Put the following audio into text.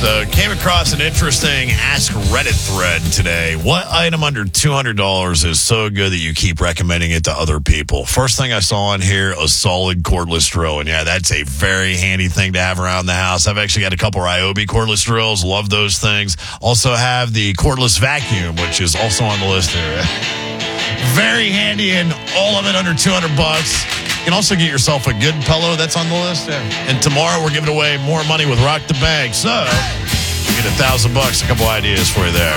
So came across an interesting Ask Reddit thread today. What item under $200 is so good that you keep recommending it to other people? First thing I saw on here, a solid cordless drill. And yeah, that's a very handy thing to have around the house. I've actually got a couple Ryobi cordless drills. Love those things. Also have the cordless vacuum, which is also on the list here. Very handy, and all of it under $200. You can also get yourself a good pillow that's on the list. Yeah. And tomorrow we're giving away more money with Rock the Bank. So, you get $1,000. A couple ideas for you there.